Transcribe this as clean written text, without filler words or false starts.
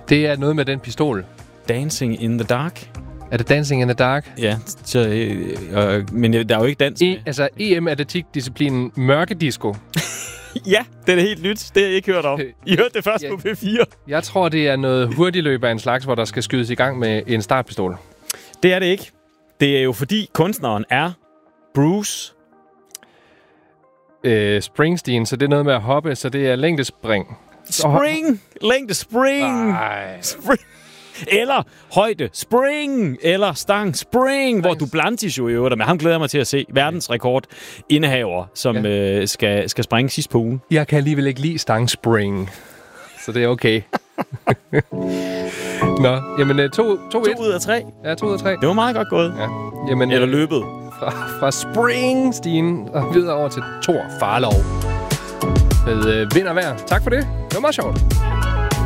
Det er noget med den pistol. Dancing in the Dark. Er det Dancing in the Dark? Ja, så, men der er jo ikke dans med. Altså EM-atletikdisciplinen mørkedisco. Ja, det er helt nyt. Det har jeg ikke hørt om. I hørte det først på P4. Jeg tror, det er noget hurtigløb af en slags, hvor der skal skydes i gang med en startpistol. Det er det ikke. Det er jo fordi kunstneren er Bruce Springsteen, så det er noget med at hoppe, så det er længdespring. Længdespring. Spring. Eller højde spring, eller stang spring, hvor Duplantis jo i øvrigt, men ham glæder mig til at se, verdensrekord indehaver, som skal springe sidst på ugen. Jeg kan alligevel ikke lide stang spring, så det er okay. Nå, jamen 2 ud af 3. Ja, 2 ud af 3. Det var meget godt gået. Ja. Jamen, eller løbet. Fra Springsteen og videre over til Thor Farlov. Med vind og vejr. Tak for det. Det var meget sjovt.